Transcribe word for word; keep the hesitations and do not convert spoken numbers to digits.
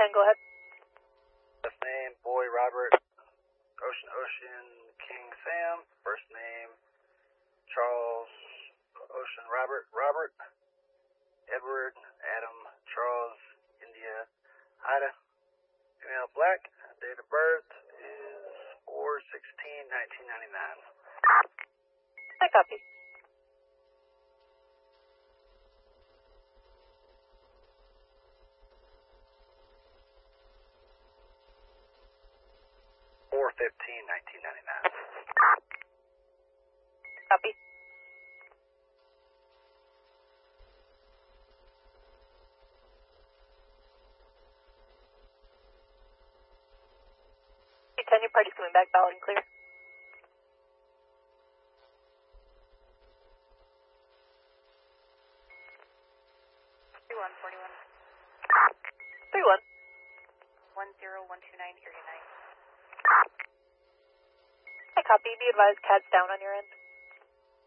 ten, go ahead. Last name, Boy Robert, Ocean Ocean, King Sam. First name, Charles, Ocean Robert, Robert, Edward, Adam, Charles, India, Ida. Female black. Date of birth is four sixteen nineteen ninety-nine. I copy. four fifteen nineteen ninety-nine. Copy. ten, your party's coming back valid and clear. three one forty-one. three one. one zero one two nine, area nine. I copy. Be advised, C A D's down on your end.